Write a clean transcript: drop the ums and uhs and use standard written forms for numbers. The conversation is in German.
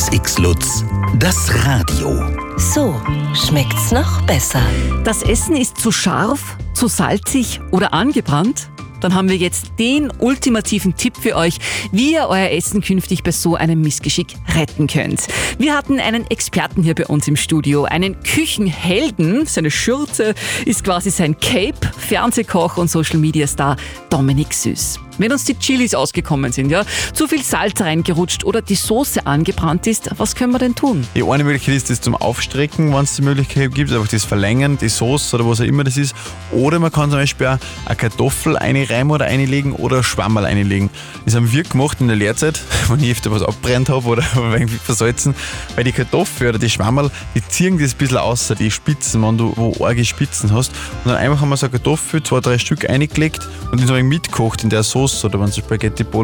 XX Lutz, das Radio. So schmeckt's noch besser. Das Essen ist zu scharf, zu salzig oder angebrannt? Dann haben wir jetzt den ultimativen Tipp für euch, wie ihr euer Essen künftig bei so einem Missgeschick retten könnt. Wir hatten einen Experten hier bei uns im Studio, einen Küchenhelden. Seine Schürze ist quasi sein Cape, Fernsehkoch und Social-Media-Star Dominik Süß. Wenn uns die Chilis ausgekommen sind, zu viel Salz reingerutscht oder die Soße angebrannt ist, was können wir denn tun? Die eine Möglichkeit ist das zum Aufstrecken, wenn es die Möglichkeit gibt, einfach das Verlängern, die Soße oder was auch immer das ist. Oder man kann zum Beispiel auch eine Kartoffel einreiben oder einlegen oder ein Schwammerl einlegen. Das haben wir gemacht in der Lehrzeit, wenn ich öfter was abbrennt habe oder irgendwie versalzen, weil die Kartoffel oder die Schwammerl, die ziehen das ein bisschen aus, die Spitzen, wenn du wo arge Spitzen hast. Und dann einfach haben wir so eine Kartoffel, 2-3 Stück eingelegt und die so ein wenig mitgekocht in der Soße oder wenn es Spaghetti